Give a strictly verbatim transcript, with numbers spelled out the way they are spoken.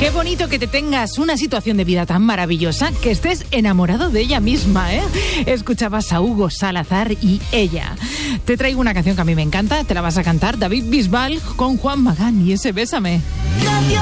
Qué bonito que te tengas una situación de vida tan maravillosa que estés enamorado de ella misma, ¿eh? Escuchabas a Hugo Salazar y Ella. Te traigo una canción que a mí me encanta, te la vas a cantar, David Bisbal con Juan Magán y ese Bésame.